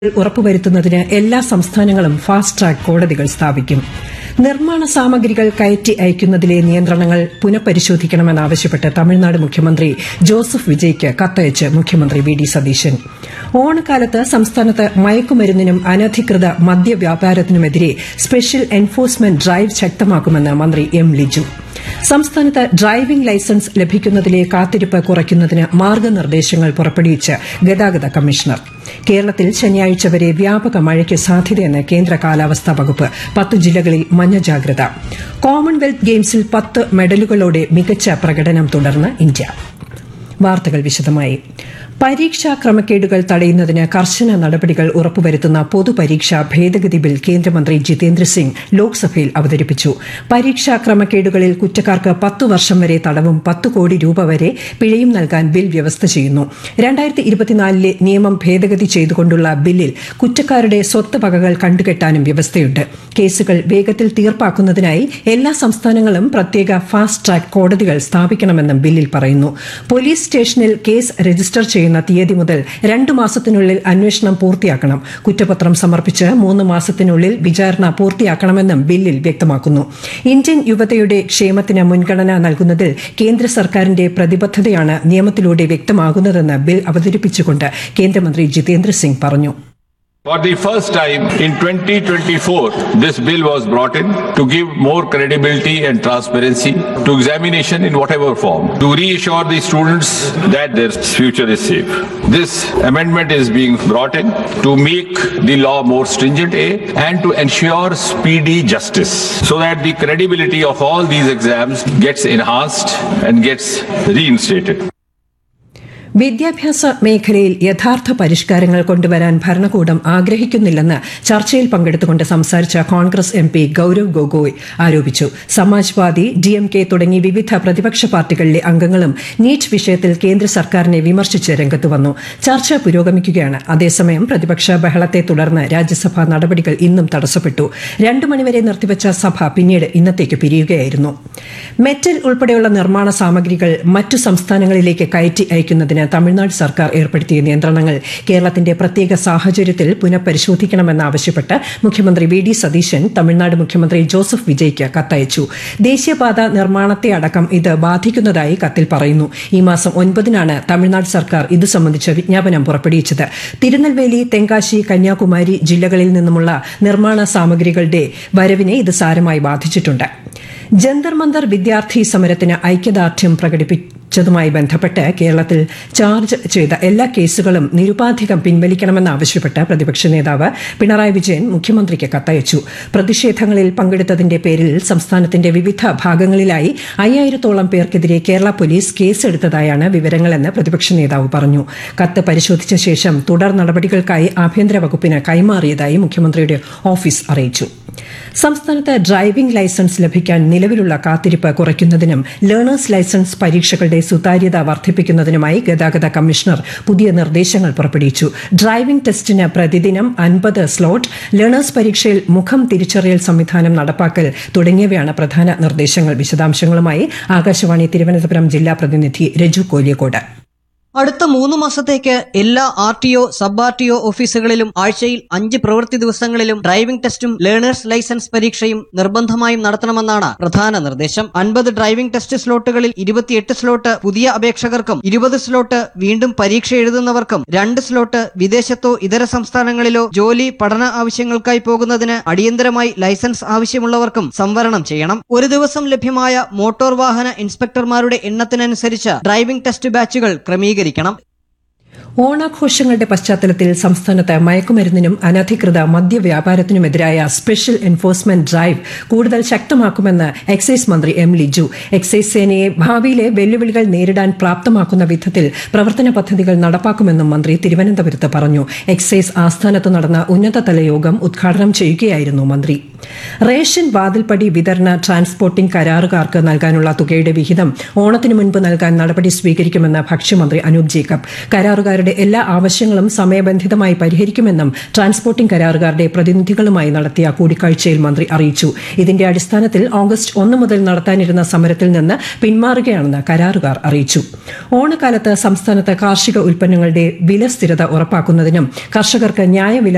ഉറപ്പുവരുത്തുന്നതിന് എല്ലാ സംസ്ഥാനങ്ങളും ഫാസ്റ്റ് ട്രാക്ക് കോടതികൾ സ്ഥാപിക്കും. നിർമ്മാണ സാമഗ്രികൾ കയറ്റി അയക്കുന്നതിലെ നിയന്ത്രണങ്ങൾ പുനഃപരിശോധിക്കണമെന്നാവശ്യപ്പെട്ട് തമിഴ്നാട് മുഖ്യമന്ത്രി ജോസഫ് വിജയ്ക്ക് കത്തയച്ച് മുഖ്യമന്ത്രി വി ഡി സതീശൻ. ഓണക്കാലത്ത് സംസ്ഥാനത്ത് മയക്കുമരുന്നിനും അനധികൃത മദ്യവ്യാപാരത്തിനുമെതിരെ സ്പെഷ്യൽ എൻഫോഴ്സ്മെന്റ് ഡ്രൈവ് ശക്തമാക്കുമെന്ന് മന്ത്രി എം ലിജു. സംസ്ഥാനത്ത് ഡ്രൈവിംഗ് ലൈസൻസ് ലഭിക്കുന്നതിലെ കാത്തിരിപ്പ് കുറയ്ക്കുന്നതിന് മാർഗ്ഗനിർദ്ദേശങ്ങൾ പുറപ്പെടുവിച്ച് ഗതാഗത കമ്മീഷണർ. കേരളത്തിൽ ശനിയാഴ്ച വരെ വ്യാപക മഴയ്ക്ക് സാധ്യതയെന്ന് കേന്ദ്ര കാലാവസ്ഥാ വകുപ്പ്. 10 ജില്ലകളിൽ മഞ്ഞ ജാഗ്രത. കോമൺവെൽത്ത് ഗെയിംസിൽ 10 മെഡലുകളോടെ മികച്ച പ്രകടനം തുടർന്ന് ഇന്ത്യ. വാർത്തകൾ വിശദമായി. പരീക്ഷാ ക്രമക്കേടുകൾ തടയുന്നതിന് കർശന നടപടികൾ ഉറപ്പുവരുത്തുന്ന പൊതുപരീക്ഷാ ഭേദഗതി ബിൽ കേന്ദ്രമന്ത്രി ജിതേന്ദ്ര സിംഗ് ലോക്സഭയിൽ അവതരിപ്പിച്ചു. പരീക്ഷാ ക്രമക്കേടുകളിൽ കുറ്റക്കാർക്ക് 10 വർഷം വരെ തടവും 10 കോടി രൂപ വരെ പിഴയും നൽകാൻ ബിൽ വ്യവസ്ഥ ചെയ്യുന്നു. 2024 നിയമം ഭേദഗതി ചെയ്തുകൊണ്ടുള്ള ബില്ലിൽ കുറ്റക്കാരുടെ സ്വത്ത് വകകൾ കണ്ടുകെട്ടാനും വ്യവസ്ഥയുണ്ട്. കേസുകൾ വേഗത്തിൽ തീർപ്പാക്കുന്നതിനായി എല്ലാ സംസ്ഥാനങ്ങളും പ്രത്യേക ഫാസ്റ്റ് ട്രാക്ക് കോടതികൾ സ്ഥാപിക്കണമെന്നും ബില്ലിൽ പറയുന്നു. പോലീസ് സ്റ്റേഷനിൽ കേസ് രജിസ്റ്റർ ചെയ്യുന്ന തീയതി മുതൽ 2 മാസത്തിനുള്ളിൽ അന്വേഷണം പൂർത്തിയാക്കണം. കുറ്റപത്രം സമർപ്പിച്ച് 3 മാസത്തിനുള്ളിൽ വിചാരണ പൂർത്തിയാക്കണമെന്നും ബില്ലിൽ വ്യക്തമാക്കുന്നു. ഇന്ത്യൻ യുവതയുടെ ക്ഷേമത്തിന് മുൻഗണന നൽകുന്നതിൽ കേന്ദ്ര സർക്കാരിന്റെ പ്രതിബദ്ധതയാണ് നിയമത്തിലൂടെ വ്യക്തമാകുന്നതെന്ന് ബിൽ അവതരിപ്പിച്ചുകൊണ്ട് കേന്ദ്രമന്ത്രി ജിതേന്ദ്ര സിംഗ് പറഞ്ഞു. For the first time in 2024, this bill was brought in to give more credibility and transparency to examination in whatever form, to reassure the students that their future is safe. This amendment is being brought in to make the law more stringent and to ensure speedy justice so that the credibility of all these exams gets enhanced and gets reinstated. വിദ്യാഭ്യാസ മേഖലയിൽ യഥാർത്ഥ പരിഷ്കാരങ്ങൾ കൊണ്ടുവരാൻ ഭരണകൂടം ആഗ്രഹിക്കുന്നില്ലെന്ന് ചർച്ചയിൽ പങ്കെടുത്തുകൊണ്ട് സംസാരിച്ച Congress M P Gaurav Gogoi ആരോപിച്ചു. സമാജ്വാദി, ഡിഎംകെ തുടങ്ങി വിവിധ പ്രതിപക്ഷ പാർട്ടികളിലെ അംഗങ്ങളും നീറ്റ് വിഷയത്തിൽ കേന്ദ്ര സർക്കാരിനെ വിമർശിച്ച് രംഗത്ത് വന്നു. ചർച്ച പുരോഗമിക്കുകയാണ്. അതേസമയം പ്രതിപക്ഷ ബഹളത്തെ തുടർന്ന് രാജ്യസഭാ നടപടികൾ ഇന്നും തടസ്സപ്പെട്ടു. 2 മണിവരെ നിർത്തിവച്ച സഭ പിന്നീട് ഇന്നത്തേക്ക് പിരിയുകയായിരുന്നു. മെറ്റൽ ഉൾപ്പെടെയുള്ള നിർമ്മാണ സാമഗ്രികൾ മറ്റു സംസ്ഥാനങ്ങളിലേക്ക് കയറ്റി അയക്കുന്നതിന് തമിഴ്നാട് സർക്കാർ ഏർപ്പെടുത്തിയ നിയന്ത്രണങ്ങൾ കേരളത്തിന്റെ പ്രത്യേക സാഹചര്യത്തിൽ പുനഃപരിശോധിക്കണമെന്നാവശ്യപ്പെട്ട് മുഖ്യമന്ത്രി വി ഡി സതീശൻ തമിഴ്നാട് മുഖ്യമന്ത്രി ജോസഫ് വിജയ്ക്ക് കത്തയച്ചു. ദേശീയപാത നിർമ്മാണത്തെ അടക്കം ഇത് ബാധിക്കുന്നതായി കത്തിൽ പറയുന്നു. ഈ മാസം 9-നാണ് തമിഴ്നാട് സർക്കാർ ഇതു സംബന്ധിച്ച വിജ്ഞാപനം പുറപ്പെടുവിച്ചത്. തിരുനെൽവേലി, തെങ്കാശി, കന്യാകുമാരി ജില്ലകളിൽ നിന്നുമുള്ള നിർമ്മാണ സാമഗ്രികളുടെ വരവിനെ ഇത് സാരമായി ബാധിച്ചിട്ടുണ്ട്. ജന്തർ മന്തർ വിദ്യാർത്ഥി സമരത്തിന് ഐക്യദാർഢ്യം പ്രകടിപ്പിച്ചതുമായി ബന്ധപ്പെട്ട് കേരളത്തിൽ ചാർജ് ചെയ്ത എല്ലാ കേസുകളും നിരുപാധികം പിൻവലിക്കണമെന്നാവശ്യപ്പെട്ട് പ്രതിപക്ഷ നേതാവ് പിണറായി വിജയൻ മുഖ്യമന്ത്രിക്ക് കത്തയച്ചു. പ്രതിഷേധങ്ങളിൽ പങ്കെടുത്തതിന്റെ പേരിൽ സംസ്ഥാനത്തിന്റെ വിവിധ ഭാഗങ്ങളിലായി 5000-ഓളം പേർക്കെതിരെ കേരള പോലീസ് കേസെടുത്തതായാണ് വിവരങ്ങളെന്ന് പ്രതിപക്ഷ നേതാവ് പറഞ്ഞു. കത്ത് പരിശോധിച്ച ശേഷം തുടർ നടപടികൾക്കായി ആഭ്യന്തര വകുപ്പിന് കൈമാറിയതായി മുഖ്യമന്ത്രിയുടെ ഓഫീസ് അറിയിച്ചു. സംസ്ഥാനത്ത് ഡ്രൈവിംഗ് ലൈസൻസ് ലഭിക്കാൻ നിലവിലുള്ള കാത്തിരിപ്പ് കുറയ്ക്കുന്നതിനും ലേണേഴ്സ് ലൈസൻസ് പരീക്ഷകളുടെ സുതാര്യത വർദ്ധിപ്പിക്കുന്നതിനുമായി ഗതാഗത കമ്മീഷണർ പുതിയ നിർദ്ദേശങ്ങൾ പുറപ്പെടുവിച്ചു. ഡ്രൈവിംഗ് ടെസ്റ്റിന് പ്രതിദിനം 50 സ്ലോട്ട്, ലേണേഴ്സ് പരീക്ഷയിൽ മുഖം തിരിച്ചറിയൽ സംവിധാനം നടപ്പാക്കൽ തുടങ്ങിയവയാണ് പ്രധാന നിർദ്ദേശങ്ങൾ. വിശദാംശങ്ങളുമായി ആകാശവാണി തിരുവനന്തപുരം ജില്ലാ പ്രതിനിധി രജു കോലിയക്കോട്. അടുത്ത 3 മാസത്തേക്ക് എല്ലാ RTO, സബ് RTO ഓഫീസുകളിലും ആഴ്ചയിൽ 5 പ്രവൃത്തി ദിവസങ്ങളിലും ഡ്രൈവിംഗ് ടെസ്റ്റും ലേണേഴ്സ് ലൈസൻസ് പരീക്ഷയും നിർബന്ധമായും നടത്തണമെന്നാണ് പ്രധാന നിർദ്ദേശം. 50 ഡ്രൈവിംഗ് ടെസ്റ്റ് സ്ലോട്ടുകളിൽ 28 സ്ലോട്ട് പുതിയ അപേക്ഷകർക്കും 20 സ്ലോട്ട് വീണ്ടും പരീക്ഷ എഴുതുന്നവർക്കും 2 സ്ലോട്ട് വിദേശത്തോ ഇതര സംസ്ഥാനങ്ങളിലോ ജോലി, പഠന ആവശ്യങ്ങൾക്കായി പോകുന്നതിന് അടിയന്തരമായി ലൈസൻസ് ആവശ്യമുള്ളവർക്കും സംവരണം ചെയ്യണം. ഒരു ദിവസം ലഭ്യമായ മോട്ടോർ വാഹന ഇൻസ്പെക്ടർമാരുടെ എണ്ണത്തിനനുസരിച്ച് ഡ്രൈവിംഗ് ടെസ്റ്റ് ബാച്ചുകൾ ക്രമീകരിക്കണം. ഓണാഘോഷങ്ങളുടെ പശ്ചാത്തലത്തിൽ സംസ്ഥാനത്ത് മയക്കുമരുന്നിനും അനധികൃത മദ്യവ്യാപാരത്തിനുമെതിരായ സ്പെഷ്യൽ എൻഫോഴ്സ്മെന്റ് ഡ്രൈവ് കൂടുതൽ ശക്തമാക്കുമെന്ന് എക്സൈസ് മന്ത്രി എം ലിജു. എക്സൈസ് സേനയെ ഭാവിയിലെ വെല്ലുവിളികൾ നേരിടാൻ പ്രാപ്തമാക്കുന്ന വിധത്തിൽ പ്രവർത്തന പദ്ധതികൾ നടപ്പാക്കുമെന്നും മന്ത്രി തിരുവനന്തപുരത്ത് പറഞ്ഞു. എക്സൈസ് ആസ്ഥാനത്ത് നടന്ന ഉന്നതതല യോഗം ഉദ്ഘാടനം ചെയ്യുകയായിരുന്നു മന്ത്രി. റേഷൻ വാതിൽപ്പടി വിതരണ ട്രാൻസ്പോർട്ടിംഗ് കരാറുകാർക്ക് നൽകാനുള്ള തുകയുടെ വിഹിതം ഓണത്തിനു മുൻപ് നൽകാൻ നടപടി സ്വീകരിക്കുമെന്ന് ഭക്ഷ്യമന്ത്രി അനൂപ് ജേക്കബ്. കരാറുകാരുടെ എല്ലാ ആവശ്യങ്ങളും സമയബന്ധിതമായി പരിഹരിക്കുമെന്നും ട്രാൻസ്പോർട്ടിംഗ് കരാറുകാരുടെ പ്രതിനിധികളുമായി നടത്തിയ കൂടിക്കാഴ്ചയിൽ മന്ത്രി അറിയിച്ചു. ഇതിന്റെ അടിസ്ഥാനത്തിൽ ഓഗസ്റ്റ് 1 മുതൽ നടത്താനിരുന്ന സമരത്തിൽ നിന്ന് പിന്മാറുകയാണെന്ന് കരാറുകാർ അറിയിച്ചു. ഓണക്കാലത്ത് സംസ്ഥാനത്ത് കാർഷിക ഉൽപ്പന്നങ്ങളുടെ വില സ്ഥിരത ഉറപ്പാക്കുന്നതിനും കർഷകർക്ക് ന്യായവില